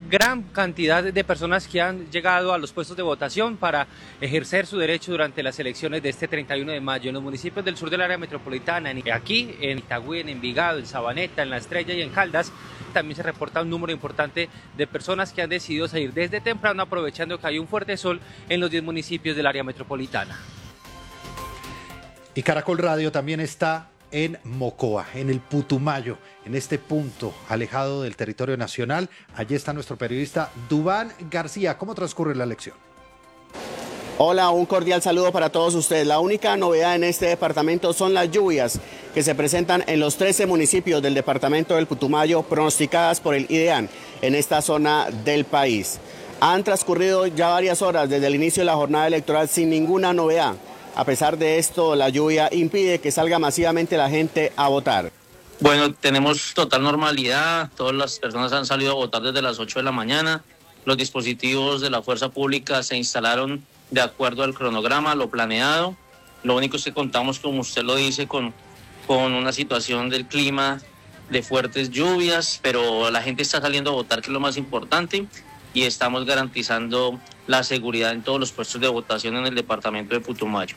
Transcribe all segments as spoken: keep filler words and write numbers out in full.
gran cantidad de personas que han llegado a los puestos de votación para ejercer su derecho durante las elecciones de este treinta y uno de mayo en los municipios del sur del área metropolitana, aquí en Itagüí, en Envigado, en Sabaneta, en La Estrella y en Caldas. También se reporta un número importante de personas que han decidido salir desde temprano, aprovechando que hay un fuerte sol en los diez municipios del área metropolitana. Y Caracol Radio también está en Mocoa, en el Putumayo, en este punto alejado del territorio nacional. Allí está nuestro periodista Duván García. ¿Cómo transcurre la elección? Hola, un cordial saludo para todos ustedes. La única novedad en este departamento son las lluvias que se presentan en los trece municipios del departamento del Putumayo, pronosticadas por el IDEAN en esta zona del país. Han transcurrido ya varias horas desde el inicio de la jornada electoral sin ninguna novedad. A pesar de esto, la lluvia impide que salga masivamente la gente a votar. Bueno, tenemos total normalidad. Todas las personas han salido a votar desde las ocho de la mañana. Los dispositivos de la fuerza pública se instalaron de acuerdo al cronograma, lo planeado. Lo único es que contamos, como usted lo dice, con, con una situación del clima de fuertes lluvias, pero la gente está saliendo a votar, que es lo más importante, y estamos garantizando la seguridad en todos los puestos de votación en el departamento de Putumayo.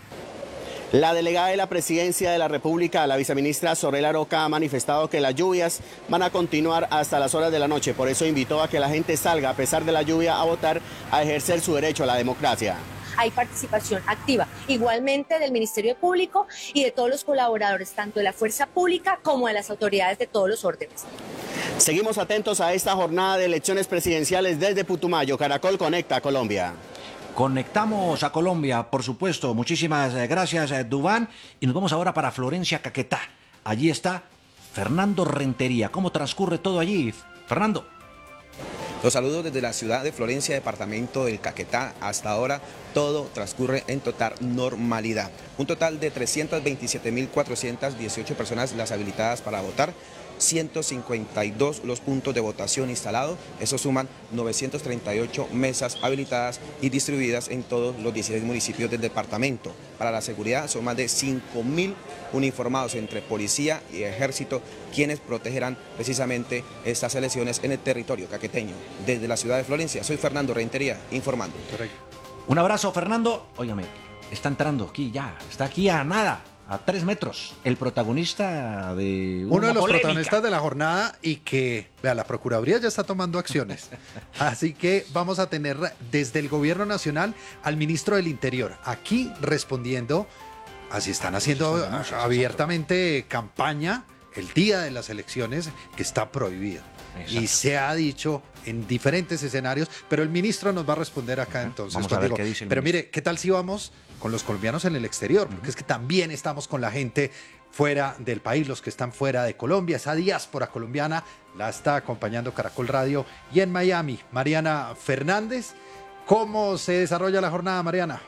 La delegada de la Presidencia de la República, la viceministra Sorella Roca, ha manifestado que las lluvias van a continuar hasta las horas de la noche. Por eso invitó a que la gente salga, a pesar de la lluvia, a votar, a ejercer su derecho a la democracia. Hay participación activa, igualmente del Ministerio Público y de todos los colaboradores, tanto de la fuerza pública como de las autoridades de todos los órdenes. Seguimos atentos a esta jornada de elecciones presidenciales desde Putumayo. Caracol conecta a Colombia. Conectamos a Colombia, por supuesto. Muchísimas gracias, Duván. Y nos vamos ahora para Florencia, Caquetá. Allí está Fernando Rentería. ¿Cómo transcurre todo allí, Fernando? Los saludos desde la ciudad de Florencia, departamento del Caquetá. Hasta ahora todo transcurre en total normalidad. Un total de trescientas veintisiete mil cuatrocientas dieciocho personas las habilitadas para votar. ciento cincuenta y dos los puntos de votación instalados, eso suman novecientas treinta y ocho mesas habilitadas y distribuidas en todos los dieciséis municipios del departamento. Para la seguridad son más de cinco mil uniformados entre policía y ejército quienes protegerán precisamente estas elecciones en el territorio caqueteño. Desde la ciudad de Florencia, soy Fernando Rentería, informando. Un abrazo, Fernando. Óigame, está entrando aquí ya, está aquí a nada. A tres metros, el protagonista de una Uno de los polémica. protagonistas de la jornada y que, vea, la Procuraduría ya está tomando acciones. Así que vamos a tener desde el Gobierno Nacional al Ministro del Interior, aquí respondiendo, así están haciendo abiertamente campaña el día de las elecciones, que está prohibido. Exacto. Y se ha dicho en diferentes escenarios, pero el ministro nos va a responder acá entonces. Vamos a ver qué dice el Pero ministro. mire, ¿qué tal si vamos con los colombianos en el exterior? Porque es que también estamos con la gente fuera del país, los que están fuera de Colombia. Esa diáspora colombiana la está acompañando Caracol Radio. Y en Miami, Mariana Fernández. ¿Cómo se desarrolla la jornada, Mariana?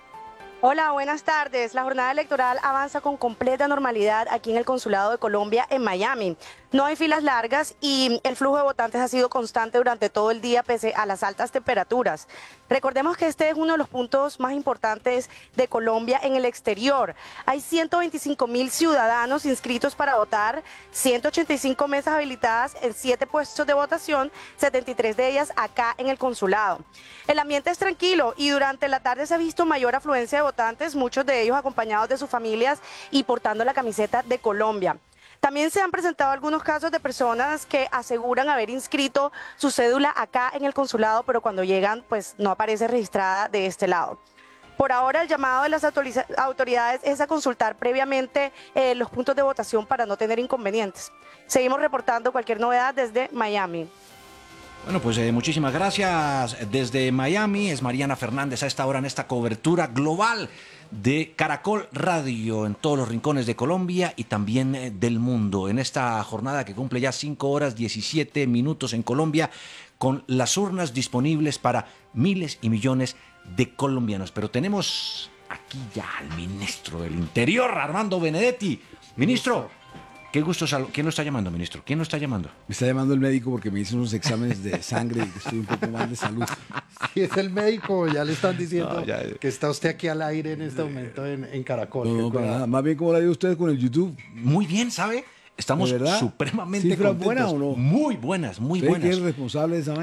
Hola, buenas tardes. La jornada electoral avanza con completa normalidad aquí en el Consulado de Colombia en Miami. No hay filas largas y el flujo de votantes ha sido constante durante todo el día pese a las altas temperaturas. Recordemos que este es uno de los puntos más importantes de Colombia en el exterior. Hay ciento veinticinco mil ciudadanos inscritos para votar, ciento ochenta y cinco mesas habilitadas en siete puestos de votación, setenta y tres de ellas acá en el consulado. El ambiente es tranquilo y durante la tarde se ha visto mayor afluencia de votantes, muchos de ellos acompañados de sus familias y portando la camiseta de Colombia. También se han presentado algunos casos de personas que aseguran haber inscrito su cédula acá en el consulado, pero cuando llegan pues no aparece registrada de este lado. Por ahora el llamado de las autoridades es a consultar previamente eh, los puntos de votación para no tener inconvenientes. Seguimos reportando cualquier novedad desde Miami. Bueno, pues eh, muchísimas gracias. Desde Miami es Mariana Fernández a esta hora en esta cobertura global de Caracol Radio en todos los rincones de Colombia y también eh, del mundo. En esta jornada que cumple ya cinco horas diecisiete minutos en Colombia, con las urnas disponibles para miles y millones de colombianos. Pero tenemos aquí ya al ministro del Interior, Armando Benedetti. Ministro, qué gusto. Sal- ¿Quién lo está llamando, ministro? ¿Quién lo está llamando? Me está llamando el médico porque me hizo unos exámenes de sangre y que estoy un poco mal de salud. Si es el médico, ya le están diciendo No, ya- que está usted aquí al aire en este momento en, en Caracol. No, Qué no, para cuidado. nada. Más bien, ¿cómo la ha ido usted con el YouTube? Muy bien, ¿sabe? Estamos ¿De verdad? supremamente ¿Cifras contentos. buenas o no? Muy buenas, muy ¿Usted buenas. que es responsable de esa vaina?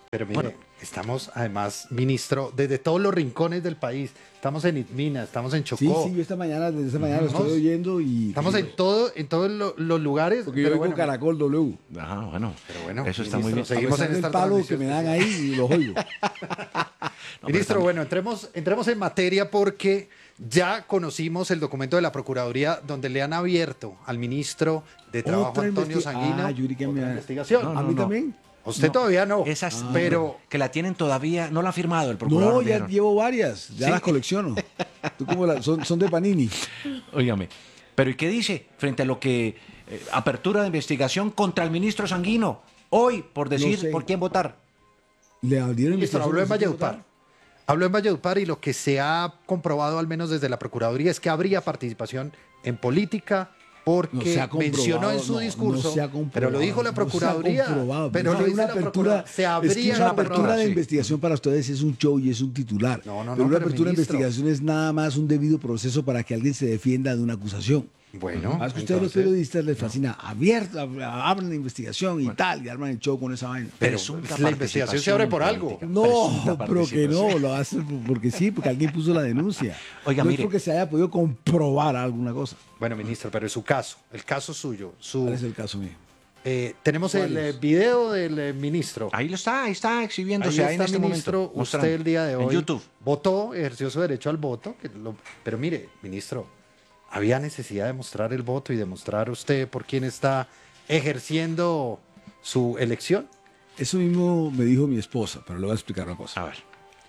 Pero mire, Bueno. estamos además, ministro, desde todos los rincones del país. Estamos en Itmina, estamos en Chocó. Sí, sí, yo esta mañana, desde esta mañana lo Estamos- estoy oyendo y... Estamos en todo, en todos lo- los lugares. Porque yo pero oigo bueno, Caracol W. Ah, bueno, Pero bueno, eso está ministro, muy bien. sí. Seguimos a pesar en del esta palo que transmisión me dan ahí y los oigo. No, pero Ministro, también- bueno, entremos, entremos en materia porque ya conocimos el documento de la Procuraduría donde le han abierto al ministro de Trabajo, Otra Antonio investi- Sanguino, Ah, yo creí que otra me- investigación. No, ¿A no, mí no. también? A usted No, todavía no, Esas, pero que la tienen todavía, no la ha firmado el procurador. No, ya dijeron. llevo varias, ya ¿Sí? las colecciono. Tú como la- son, son de Panini. Óigame, pero ¿y qué dice frente a lo que eh, apertura de investigación contra el ministro Sanguino? Hoy, por decir sé. por quién votar. Le abrieron ministro, habló en investigación, Valledupar. Habló en Valledupar y lo que se ha comprobado, al menos desde la Procuraduría, es que habría participación en política No porque se ha comprobado, mencionó en su no, discurso, no se ha comprobado, pero lo dijo la no se ha Procuraduría, comprobado, pero es lo que dice una la apertura, Procuraduría, se es que habría una apertura comprobado. de sí. investigación para ustedes es un show y es un titular. No, no, no, pero una pero, apertura de ministro. investigación es nada más un debido proceso para que alguien se defienda de una acusación. Bueno, Más que ustedes los entonces- periodistas les fascina abierto, ab- abren la investigación y tal, y arman el show con esa vaina. Pero Presunta la investigación se abre por algo. participación No, política. pero que Presunta no, lo hacen porque sí, porque alguien puso la denuncia. Oiga, no mire. es porque se haya podido comprobar alguna cosa. Bueno, ministro, pero es su caso, el caso suyo. Su, ¿Cuál es el caso mío? eh, tenemos ¿Cuál el es? eh, video del eh, ministro. Ahí lo está, ahí está exhibiéndose Ahí ahí en está, este ministro, momento. mostrando. usted el día de hoy En YouTube. votó, ejerció su derecho al voto, que lo- pero mire, ministro, había necesidad de mostrar el voto y demostrar usted por quién está ejerciendo su elección. Eso mismo me dijo mi esposa, pero le voy a explicar una cosa. A ver.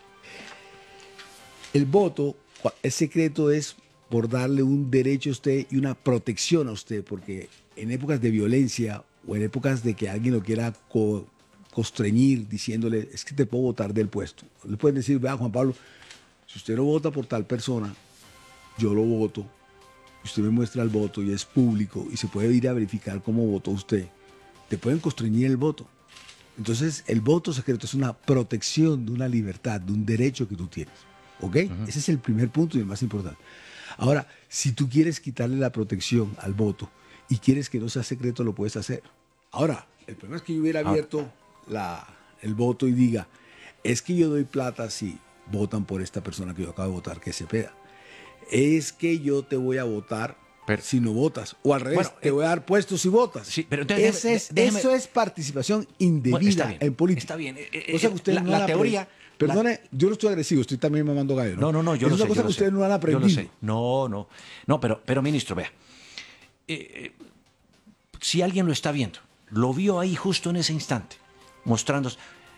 El voto, cua- el secreto es por darle un derecho a usted y una protección a usted, porque en épocas de violencia o en épocas de que alguien lo quiera co- constreñir diciéndole, es que te puedo votar del puesto. Le pueden decir, vea Juan Pablo, si usted no vota por tal persona, yo lo voto, usted me muestra el voto y es público y se puede ir a verificar cómo votó usted, te pueden constreñir el voto. Entonces, el voto secreto es una protección de una libertad, de un derecho que tú tienes. ¿Ok? Ese es el primer punto y el más importante. Ahora, si tú quieres quitarle la protección al voto y quieres que no sea secreto, lo puedes hacer. Ahora, el problema es que yo hubiera abierto la, el voto y diga, es que yo doy plata si votan por esta persona que yo acabo de votar, que es Cepeda. Es que yo te voy a votar Pero- si no votas. O al revés, Bueno, te eh, voy a dar puestos si votas. sí, pero entonces Ese déjeme- es- déjeme- eso es participación indebida Bueno, está bien, en política. está bien. Eh, eh, Cosa que ustedes la- no la han apre- teoría- Perdone, yo no estoy agresivo, estoy también mamando gallo. No, no, no, yo es lo una sé. cosa yo que lo ustedes sé. no han Yo aprendido. lo sé. No, no. No, pero, pero ministro, vea. Eh, eh, si alguien lo está viendo, lo vio ahí justo en ese instante, mostrando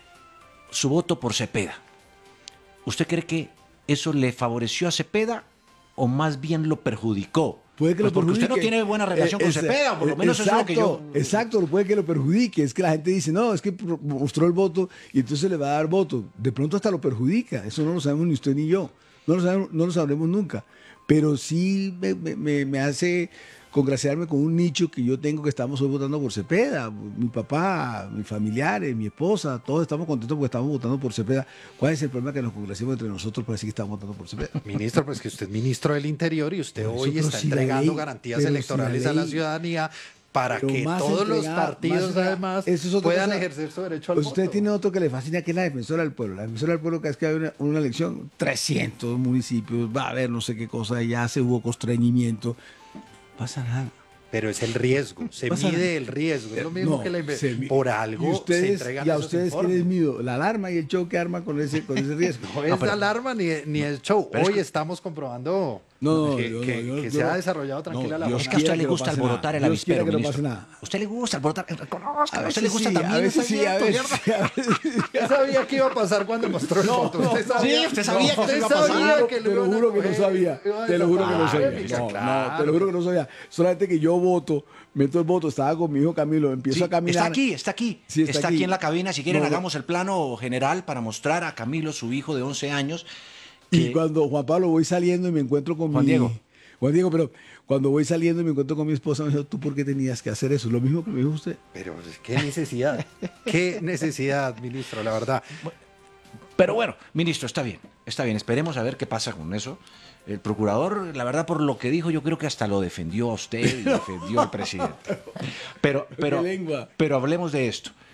su voto por Cepeda. ¿Usted cree que eso le favoreció a Cepeda o más bien lo perjudicó? Puede que Pues lo porque usted no perjudique. tiene buena relación Eh, con esa- Cepeda, por lo eh, menos eso es lo que yo... exacto, Exacto, lo puede que lo perjudique. Es que la gente dice, no, es que pro- mostró el voto y entonces le va a dar voto. De pronto hasta lo perjudica. Eso no lo sabemos ni usted ni yo. No lo, sabemos, no lo sabremos nunca. Pero sí me, me- me- me hace congraciarme con un nicho que yo tengo que estamos hoy votando por Cepeda. Mi papá, mis familiares, mi esposa, todos estamos contentos porque estamos votando por Cepeda. ¿Cuál es el problema que nos congraciamos entre nosotros para decir que estamos votando por Cepeda? Ministro, pues que usted es ministro del Interior y usted Por eso, hoy pero está si la entregando ley- garantías pero si electorales la a la ley- ciudadanía para Pero que más todos los entregada, partidos más entregada. además Eso es otra puedan cosa. ejercer su derecho al Pues voto. usted tiene otro que le fascina, que es la defensora del pueblo. La defensora del pueblo, cada vez que hay una, una elección, trescientos municipios, va a haber no sé qué cosa, ya se hubo constreñimiento. No pasa nada. Pero es el riesgo, se Pasa mide nada. el riesgo, es lo mismo No, que la inve- se mi- por y algo ustedes, se entregan y a esos ustedes informes. quién les mido la alarma y el show que arma con ese, con ese riesgo. No es No, pero- alarma ni, ni el show. Pero es Hoy que- estamos comprobando No, no, que, yo no, que- yo- que yo se no- ha desarrollado tranquila no, la Dios Es que a jornada. usted le quiera que no gusta pase alborotar nada. el Dios quiera avispero, que no ministro. pase nada. A usted le gusta alborotar, reconozca, a, A usted le veces gusta sí, también a veces sí, a ese veces viento, sí, a veces sí. Usted sabía que iba a pasar cuando mostró el voto. Usted sabía, Sí, usted sabía que eso usted iba a pasar. sabía que Te lo iban a juro que no coger, sabía. iban a Te lo juro que no tapar, sabía. mica, No, claro. no, te lo juro que no sabía. Solamente que yo voto, meto el voto, estaba con mi hijo Camilo, empiezo Sí, a caminar. está aquí, está aquí. Sí, está está aquí. aquí. en la cabina. Si quieren, No, no. hagamos el plano general para mostrar a Camilo, su hijo de once años. Y que- cuando Juan Pablo voy saliendo y me encuentro con Juan mi... Diego. Juan Diego, pero cuando voy saliendo y me encuentro con mi esposa, me dijo, ¿tú por qué tenías que hacer eso? Lo mismo que me dijo usted. Pero pues, qué necesidad, qué necesidad, ministro, la verdad. Pero bueno, ministro, está bien, está bien. Esperemos a ver qué pasa con eso. El procurador, la verdad, por lo que dijo, yo creo que hasta lo defendió a usted y defendió al presidente. Pero, pero, lengua. pero hablemos de esto.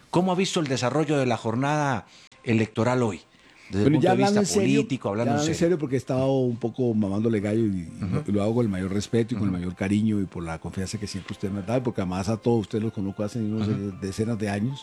¿Cómo ha visto el desarrollo de la jornada electoral hoy? Desde Bueno, el ya punto de hablando vista en serio, político, hablando ya en hablando serio. porque he estado un poco mamándole gallo y, y Ujú. lo, y lo hago con el mayor respeto y con Ujú. el mayor cariño y por la confianza que siempre usted me da, porque además a todos ustedes los conozco hace unos Ujú. decenas de años.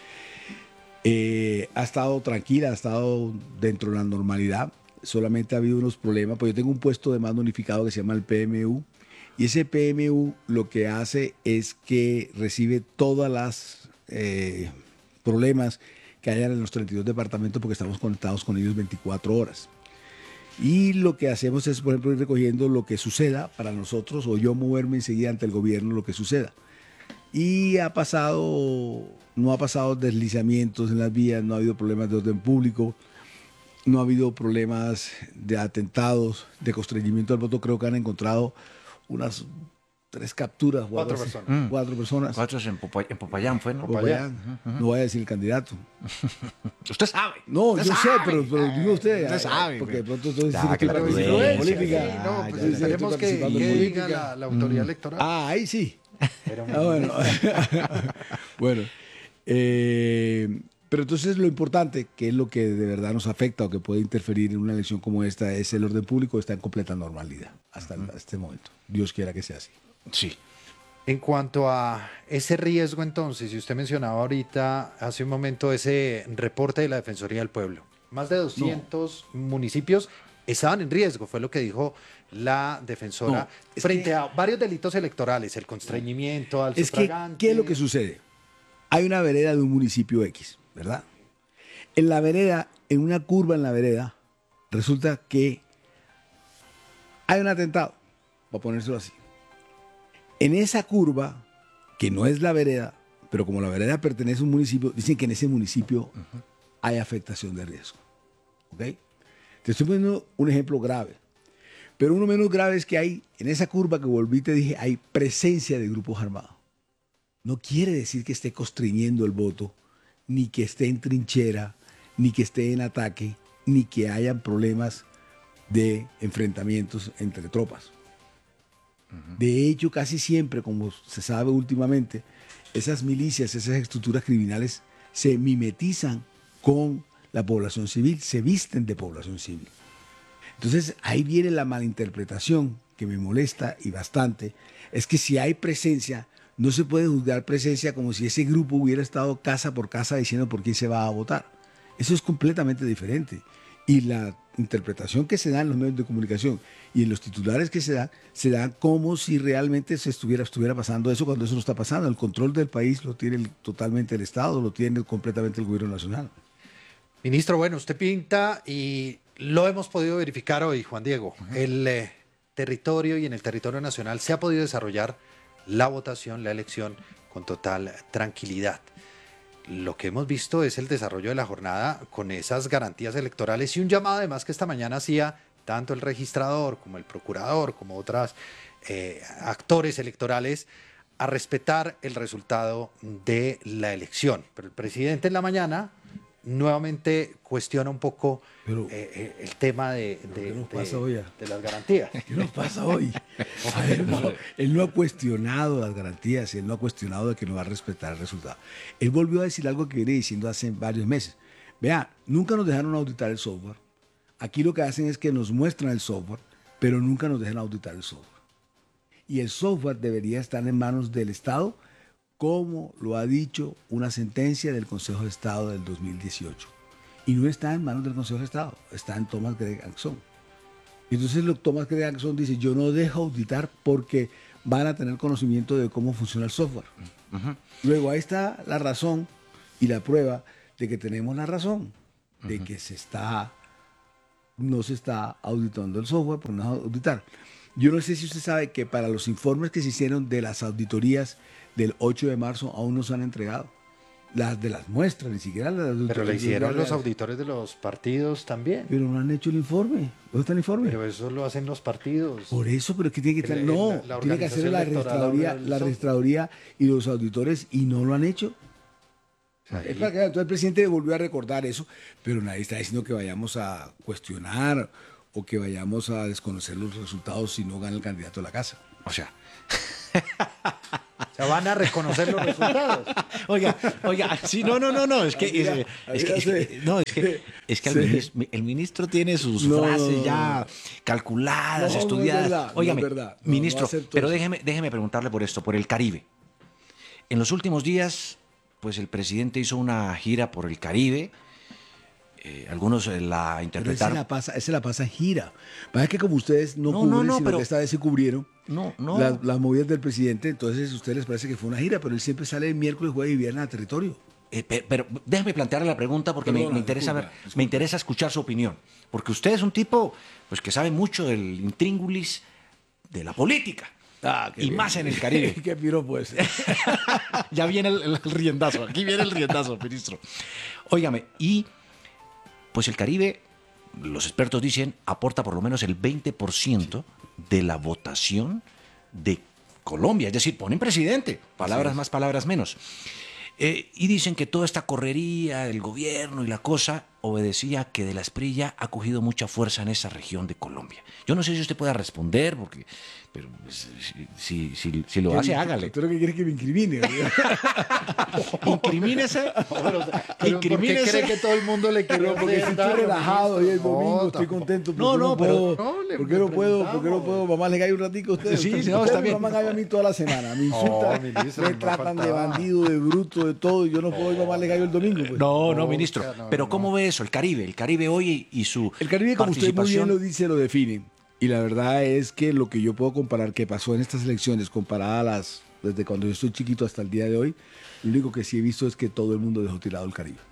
Eh, ha estado tranquila, ha estado dentro de la normalidad. Solamente ha habido unos problemas, pues yo tengo un puesto de mando unificado que se llama el P M U y ese P M U lo que hace es que recibe todas las eh, problemas que hayan en los treinta y dos departamentos porque estamos conectados con ellos veinticuatro horas. Y lo que hacemos es, por ejemplo, ir recogiendo lo que suceda para nosotros o yo moverme enseguida ante el gobierno lo que suceda. Y ha pasado, no ha pasado deslizamientos en las vías, no ha habido problemas de orden público, no ha habido problemas de atentados, de constreñimiento al voto. Creo que han encontrado unas tres capturas. o Cuatro algo así. personas. Mm. Cuatro personas. Cuatro en, Popay- en Popayán fue, ¿no? Popayán. Ujú, ujú. No voy a decir el candidato. Usted sabe. No, Usted yo sé, sabe. pero, pero digo usted. Usted ah, sabe, Porque de pero- pronto estoy Ya, diciendo que que la participando en prudencia, política. Sí, no, Ah, pues ya, ya, esperemos estoy que, participando que en diga política. la, la autoridad Mm. electoral. Ah, ahí sí. Pero- Ah, bueno. Bueno. eh, pero entonces lo importante, que es lo que de verdad nos afecta o que puede interferir en una elección como esta, es el orden público está en completa normalidad hasta el- este momento. Dios quiera que sea así. Sí. En cuanto a ese riesgo, entonces, y usted mencionaba ahorita, hace un momento, ese reporte de la Defensoría del Pueblo. Más de doscientos municipios estaban en riesgo, fue lo que dijo la defensora, No, es frente que- a varios delitos electorales, el constreñimiento al Es que, sufragante. ¿qué es lo que sucede? Hay una vereda de un municipio X, ¿verdad? En la vereda, en una curva en la vereda, resulta que hay un atentado, para ponérselo así. En esa curva, que no es la vereda, pero como la vereda pertenece a un municipio, dicen que en ese municipio hay afectación de riesgo. ¿Ok? Te estoy poniendo un ejemplo grave. Pero uno menos grave es que hay, en esa curva que volví te dije, hay presencia de grupos armados. No quiere decir que esté constriñendo el voto, ni que esté en trinchera, ni que esté en ataque, ni que hayan problemas de enfrentamientos entre tropas. De hecho, casi siempre, como se sabe últimamente, esas milicias, esas estructuras criminales se mimetizan con la población civil, se visten de población civil. Entonces, ahí viene la malinterpretación que me molesta y bastante, es que si hay presencia, no se puede juzgar presencia como si ese grupo hubiera estado casa por casa diciendo por quién se va a votar. Eso es completamente diferente. Y la interpretación que se da en los medios de comunicación y en los titulares que se dan, se dan como si realmente se estuviera, estuviera pasando eso cuando eso no está pasando. El control del país lo tiene el- totalmente el Estado, lo tiene completamente el gobierno nacional. Ministro, bueno, usted pinta y lo hemos podido verificar hoy, Juan Diego. El eh, territorio y en el territorio nacional se ha podido desarrollar la votación, la elección con total tranquilidad. Lo que hemos visto es el desarrollo de la jornada con esas garantías electorales y un llamado además que esta mañana hacía tanto el registrador como el procurador, como otros eh, actores electorales, a respetar el resultado de la elección. Pero el presidente en la mañana nuevamente cuestiona un poco Pero- eh, eh, el tema de, de- ¿Qué nos de- pasa hoy? de las garantías. ¿Qué nos pasa hoy? A ver, no, él no ha cuestionado las garantías, él no ha cuestionado de que no va a respetar el resultado. Él volvió a decir algo que viene diciendo hace varios meses. Vea, nunca nos dejaron auditar el software. Aquí lo que hacen es que nos muestran el software, pero nunca nos dejan auditar el software. Y el software debería estar en manos del Estado, como lo ha dicho una sentencia del Consejo de Estado del dos mil dieciocho. Y no está en manos del Consejo de Estado, está en Thomas Gregg Axon. Y entonces lo, Thomas Gregg Axon dice, yo no dejo auditar porque van a tener conocimiento de cómo funciona el software. Ujú. Luego ahí está la razón y la prueba de que tenemos la razón, de que se está, no se está auditando el software por no auditar. Yo no sé si usted sabe que para los informes que se hicieron de las auditorías del ocho de marzo aún no se han entregado. Las de las muestras, ni siquiera las Pero le auditorías hicieron los reales. auditores de los partidos también. Pero no han hecho el informe. ¿Dónde está el informe? Pero eso lo hacen los partidos. Por eso, pero es que tiene que El- estar. No, el- la tiene que hacer organización la electoral registraduría, abre el la software. registraduría y los auditores y no lo han hecho. Ahí. Es para que entonces el presidente volvió a recordar eso, pero nadie está diciendo que vayamos a cuestionar o que vayamos a desconocer los resultados si no gana el candidato a la casa. O sea, O sea, sea, van a reconocer los resultados. Oiga, oiga, sí, no, no, no, no, es que, Mira, es, es mira, que, es que- sí. no, es que, es que el, Sí. ministro, el ministro tiene sus No, frases no, no, ya calculadas, No, no es estudiadas. verdad, no Óigame, es verdad. No, ministro, no acepto pero eso. déjeme, déjeme preguntarle por esto, por el Caribe. En los últimos días, pues el presidente hizo una gira por el Caribe. Eh, algunos eh, la Pero ese interpretaron. la pasa, ese la pasa en gira. Pasa que como ustedes no, No, cubren, no, no, sino pero- que esta vez se cubrieron No, no. las, las movidas del presidente, entonces a ustedes les parece que fue una gira, pero él siempre sale el miércoles, jueves y viernes al territorio. Eh, pe- pero, déjeme plantearle la pregunta porque me- Perdona, me, interesa disculpa, ver- disculpa. me interesa escuchar su opinión. Porque usted es un tipo pues que sabe mucho del intríngulis de la política. y más en el Caribe. Qué piro pues. Ya viene el, el riendazo. Aquí viene el riendazo, ministro. Óigame, y pues el Caribe, los expertos dicen, aporta por lo menos el veinte por ciento de la votación de Colombia. Es decir, ponen presidente. Palabras más, palabras menos. Eh, y dicen que toda esta correría del gobierno y la cosa obedecía que De la Espriella ha cogido mucha fuerza en esa región de Colombia. Yo no sé si usted pueda responder, porque, pero pues, si, si, si, si lo hace, hágale. ¿Tú lo que quieres que me incrimine? Incrimínese. Pero ¿por qué Incrimínese. cree que todo el mundo le quiere Pero porque hacer estoy daño, relajado y es ministro? domingo, No, estoy tampoco. contento. ¿Por No, qué no, pero- puedo? no, le- ¿Por qué no le puedo? ¿Por qué no preguntamos. puedo? Mamá le gallo un ratico a ustedes. Sí, sí, Ustedes no, está me bien. maman gallo a mí toda la semana. Me insultan, ministro, me no tratan de faltaba. bandido, de bruto, de todo. Y yo no puedo ir mamarle gallo el domingo. Pues. No, no, No, ministro. o sea, no, pero no. ¿cómo ve eso? El Caribe. El Caribe hoy y su El Caribe, como usted muy bien participación. lo dice, lo define. Y la verdad es que lo que yo puedo comparar que pasó en estas elecciones, comparada a las, desde cuando yo estoy chiquito hasta el día de hoy, lo único que sí he visto es que todo el mundo dejó tirado el Caribe.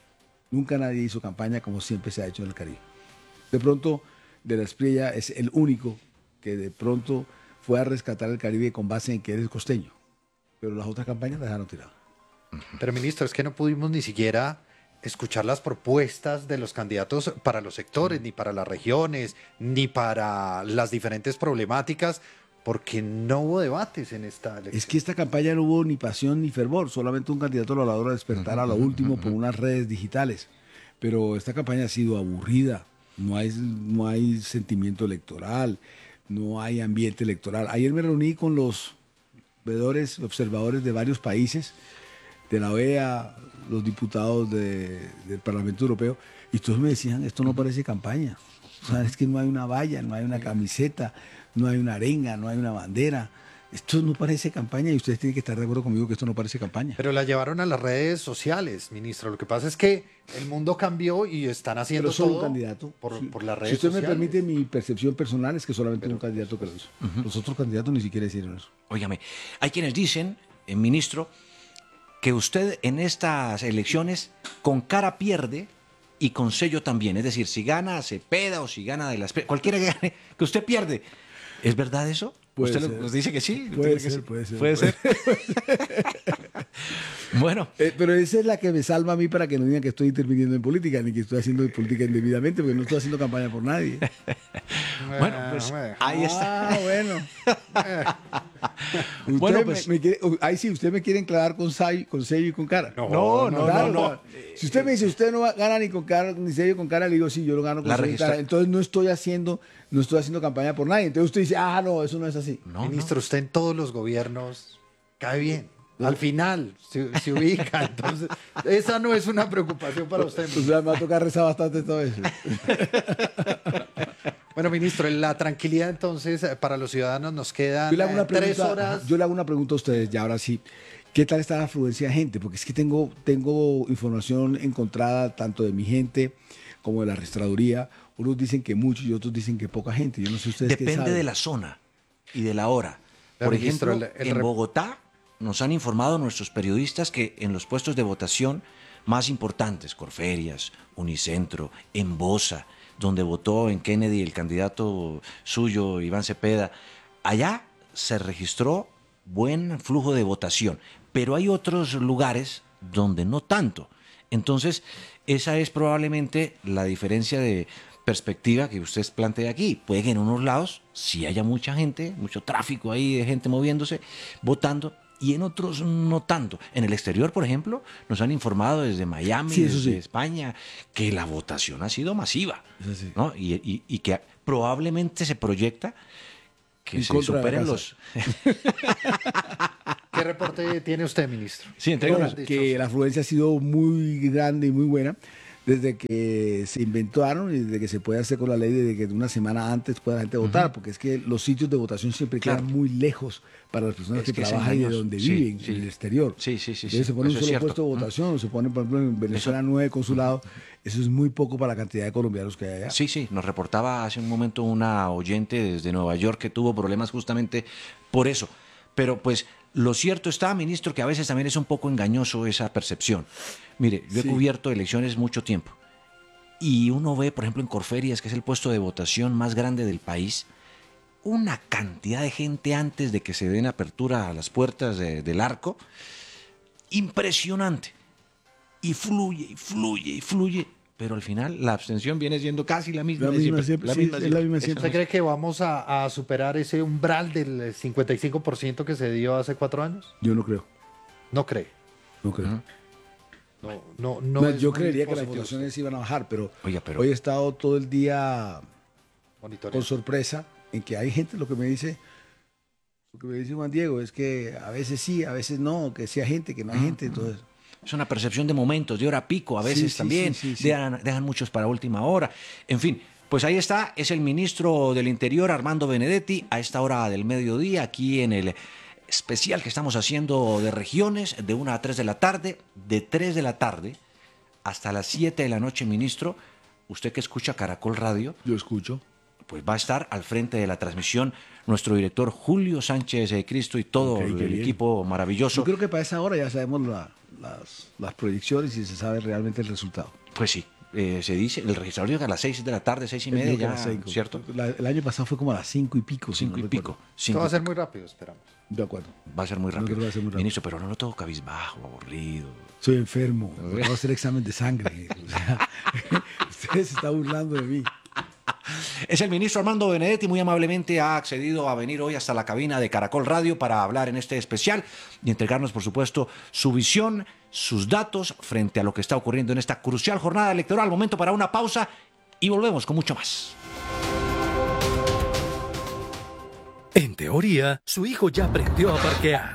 Nunca nadie hizo campaña como siempre se ha hecho en el Caribe. De pronto, De la Espriella es el único que de pronto fue a rescatar el Caribe con base en que eres costeño. Pero las otras campañas la dejaron tirado. Pero ministro, es que no pudimos ni siquiera escuchar las propuestas de los candidatos para los sectores, ni para las regiones, ni para las diferentes problemáticas, porque no hubo debates en esta elección. Es que esta campaña no hubo ni pasión ni fervor, solamente un candidato a la hora de despertar a lo último por unas redes digitales. Pero esta campaña ha sido aburrida, no hay, no hay sentimiento electoral, no hay ambiente electoral. Ayer me reuní con los veedores, observadores de varios países, de la O E A, los diputados de- del Parlamento Europeo, y todos me decían, esto no parece campaña. O sea, es que no hay una valla, no hay una camiseta, no hay una arenga, no hay una bandera. Esto no parece campaña y ustedes tienen que estar de acuerdo conmigo que esto no parece campaña. Pero la llevaron a las redes sociales, ministro. Lo que pasa es que el mundo cambió y están haciendo Pero solo todo un candidato. por, Si- por las Si redes usted me sociales. permite, mi percepción personal es que solamente un candidato que lo hizo. Los otros candidatos ni siquiera hicieron eso. Óigame, hay quienes dicen, eh, ministro, que usted en estas elecciones con cara pierde y con sello también. Es decir, si gana Cepeda o si gana de las... Cualquiera que gane, que usted pierde. ¿Es verdad eso? Puede ¿Usted lo- ser. nos dice que sí? Puede ¿Usted cree que ser, sí? puede ser, Puede puede ser. Bueno, Eh, pero esa es la que me salva a mí para que no digan que estoy interviniendo en política, ni que estoy haciendo política indebidamente, porque no estoy haciendo campaña por nadie. bueno, pues bueno. ahí está. Ah, bueno. Usted Bueno, me- pues- me quiere- uh, ahí sí, usted me quiere enclavar con, sai- con sello y con cara. No, No, no, Claro, no, no. claro. Si usted me dice, usted no va- gana ni con cara, ni sello con cara, le digo, sí, yo lo gano con La sello y registra- cara. Entonces no estoy haciendo, no estoy haciendo campaña por nadie. Entonces usted dice, ah, no, eso no es así. No, no. Ministro, usted en todos los gobiernos cae bien. Al final se, se ubica. Entonces, esa no es una preocupación para usted. Pues ya me va a tocar rezar bastante esta vez. Bueno, ministro, la tranquilidad entonces eh, para los ciudadanos nos quedan Yo le hago una eh, tres pregunta, horas. yo le hago una pregunta a ustedes, ya ahora sí. ¿Qué tal está la afluencia de gente? Porque es que tengo, tengo información encontrada tanto de mi gente como de la registraduría. Unos dicen que mucho y otros dicen que poca gente. Yo no sé ustedes qué Depende saben. de la zona y de la hora. Pero, Por ministro, ejemplo, el- el en rep- Bogotá nos han informado nuestros periodistas que en los puestos de votación más importantes, Corferias, Unicentro, en Bosa, donde votó en Kennedy el candidato suyo, Iván Cepeda, allá se registró buen flujo de votación, pero hay otros lugares donde no tanto. Entonces, esa es probablemente la diferencia de perspectiva que usted plantea aquí. Puede que en unos lados sí haya mucha gente, mucho tráfico ahí de gente moviéndose, votando, y en otros no tanto. En el exterior, por ejemplo, nos han informado desde Miami, Sí, eso desde sí. España, que la votación ha sido masiva, Eso sí. ¿no? Y, y- y que probablemente se proyecta que En se contra de la superen casa. los... ¿Qué reporte tiene usted, ministro? Sí, No, entréganos. que la afluencia ha sido muy grande y muy buena desde que se inventaron y desde que se puede hacer con la ley de que una semana antes pueda la gente votar, porque es que los sitios de votación siempre Claro. quedan muy lejos para las personas Es que, que es trabajan y de engañoso. donde Sí, viven, sí. en el exterior. Sí, sí, sí, Entonces sí. se pone un Eso es solo cierto. puesto de Mm. votación, o se pone, por ejemplo, en Venezuela nueve consulados. Eso es muy poco para la cantidad de colombianos que hay allá. Sí, sí, nos reportaba hace un momento una oyente desde Nueva York que tuvo problemas justamente por eso. Pero pues lo cierto está, ministro, que a veces también es un poco engañoso esa percepción. Mire, yo Sí. he cubierto elecciones mucho tiempo y uno ve, por ejemplo, en Corferias, que es el puesto de votación más grande del país, una cantidad de gente antes de que se den apertura a las puertas de- del arco, impresionante. Y fluye, y fluye, y fluye. Pero al final la abstención viene siendo casi la misma La de misma siempre. siempre, La sí, misma es la misma Esa siempre. ¿Usted cree que vamos a, a superar ese umbral del cincuenta y cinco por ciento que se dio hace cuatro años? Yo no creo, No cree. no creo. Ujú. No, no, no No, es yo muy creería que las positivo votaciones iban a bajar, pero, Oiga, pero- hoy he estado todo el día monitoreando. con sorpresa en que hay gente, lo que me dice, lo que me dice Juan Diego es que a veces sí, a veces no, que sí hay gente, que no hay gente, entonces Es una percepción de momentos, de hora pico, a Sí, veces sí, también, sí, sí, sí. Dejan, dejan muchos para última hora. En fin, pues ahí está, es el ministro del Interior, Armando Benedetti, a esta hora del mediodía, aquí en el especial que estamos haciendo de regiones, de una a tres de la tarde, de tres de la tarde hasta las siete de la noche, ministro. Usted que escucha Caracol Radio, yo escucho. pues va a estar al frente de la transmisión nuestro director Julio Sánchez de Cristo y todo Ok, qué el bien. equipo maravilloso. Yo creo que para esa hora ya sabemos la- las, las proyecciones y se sabe realmente el resultado. Pues sí, eh, se dice, el registrador dice que a las seis de la tarde, seis y Él media dijo que a ya, las cinco. ¿cierto? La- el año pasado fue como a las cinco y pico. si Cinco no y pico. recuerdo. Esto cinco va a y ser pico. muy rápido, esperamos. De acuerdo. Va a ser muy Yo creo rápido. que va a ser muy rápido. Ministro, pero no lo tengo cabizbajo, aburrido. Soy enfermo. Voy a hacer examen de sangre. O sea, usted se está burlando de mí. Es el ministro Armando Benedetti, muy amablemente ha accedido a venir hoy hasta la cabina de Caracol Radio para hablar en este especial y entregarnos, por supuesto, su visión, sus datos frente a lo que está ocurriendo en esta crucial jornada electoral. Momento para una pausa y volvemos con mucho más. En teoría, su hijo ya aprendió a parquear.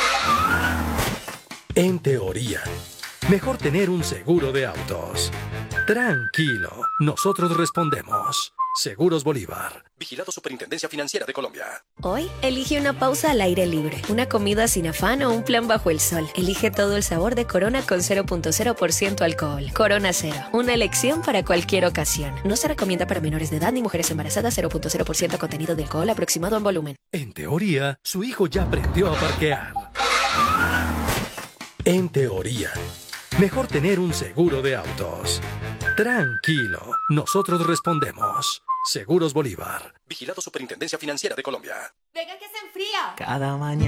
En teoría, mejor tener un seguro de autos. Tranquilo, nosotros respondemos. Seguros Bolívar. Vigilado Superintendencia Financiera de Colombia. Hoy, elige una pausa al aire libre, una comida sin afán o un plan bajo el sol. Elige todo el sabor de Corona con cero punto cero por ciento alcohol. Corona Cero, una elección para cualquier ocasión. No se recomienda para menores de edad ni mujeres embarazadas. Cero punto cero por ciento contenido de alcohol aproximado en volumen. En teoría, su hijo ya aprendió a parquear. En teoría, mejor tener un seguro de autos. Tranquilo, nosotros respondemos. Seguros Bolívar. Vigilado Superintendencia Financiera de Colombia. Venga que se enfría. Cada mañana.